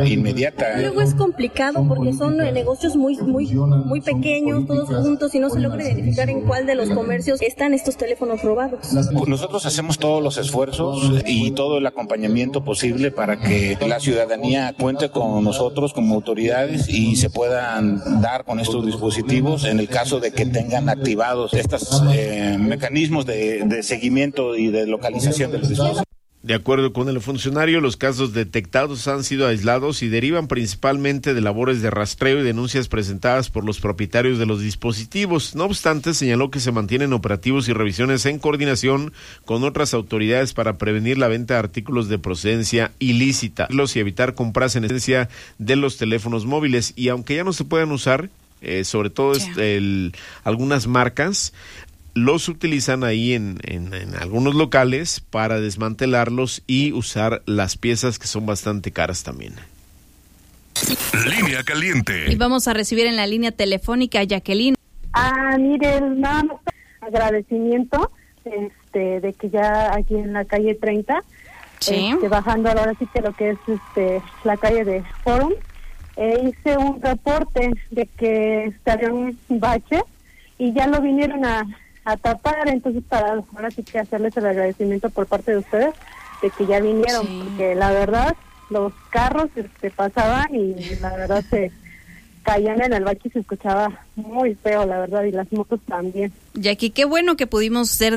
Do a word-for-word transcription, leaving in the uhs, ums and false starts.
inmediata. Luego es complicado porque son negocios muy, muy, muy pequeños, todos juntos, y no se logra identificar en cuál de los comercios están estos teléfonos robados. Nosotros hacemos todos los esfuerzos y todo el acompañamiento posible para que la ciudadanía cuente con nosotros como autoridades y se puedan dar con estos dispositivos en el caso de que tengan activados estos eh, mecanismos de, de seguimiento y de localización de los dispositivos. De acuerdo con el funcionario, los casos detectados han sido aislados y derivan principalmente de labores de rastreo y denuncias presentadas por los propietarios de los dispositivos. No obstante, señaló que se mantienen operativos y revisiones en coordinación con otras autoridades para prevenir la venta de artículos de procedencia ilícita y evitar compras en esencia de los teléfonos móviles. Y aunque ya no se puedan usar, eh, sobre todo yeah. el, algunas marcas, los utilizan ahí en, en, en algunos locales para desmantelarlos y usar las piezas que son bastante caras también. Línea caliente. Y vamos a recibir en la línea telefónica a Jacqueline. Ah, mire, nada más agradecimiento este, de que ya aquí en la calle treinta, sí. este, bajando ahora sí que lo que es este la calle de Forum, eh, hice un reporte de que estaría un bache y ya lo vinieron a a tapar, entonces para ahora sí que hacerles el agradecimiento por parte de ustedes de que ya vinieron, sí. porque la verdad los carros este, pasaban y la verdad se caían en el bache y se escuchaba muy feo, la verdad, y las motos también. Jackie, qué bueno que pudimos ser